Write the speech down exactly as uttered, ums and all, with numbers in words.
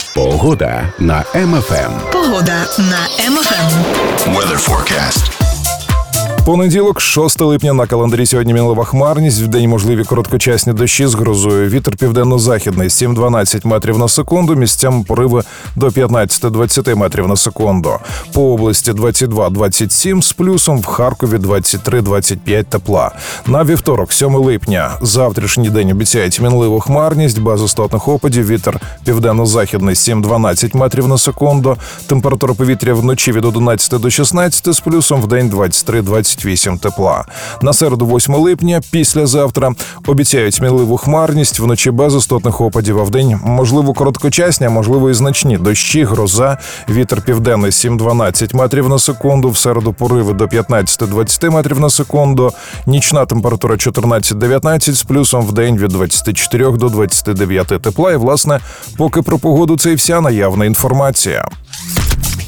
Погода на Ем Еф Ем. Погода на Ем Еф Ем. Weather forecast. Понеділок, шостого липня, на календарі сьогодні мінлива хмарність, вдень можливі короткочасні дощі з грозою. Вітер південно-західний сім-дванадцять метрів на секунду, місцями пориви до п'ятнадцять-двадцять метрів на секунду. По області двадцять два - двадцять сім з плюсом, в Харкові двадцять три - двадцять п'ять тепла. На вівторок, сьомого липня, завтрашній день обіцяють мінливу хмарність, без істотних опадів, вітер південно-західний сім-дванадцять метрів на секунду, температура повітря вночі від одинадцяти до шістнадцяти з плюсом, вдень двадцять три - двадцять вісім тепла. На середу, восьмого липня, післязавтра, обіцяють мінливу хмарність, вночі без істотних опадів, а вдень можливо короткочасні, а можливо і значні дощі, гроза, вітер південний сім-дванадцять метрів на секунду, в середу пориви до п'ятнадцять-двадцять метрів на секунду, нічна температура чотирнадцять-дев'ятнадцять з плюсом, вдень від двадцять чотири до двадцять дев'ять тепла. І, власне, поки про погоду це і вся наявна інформація.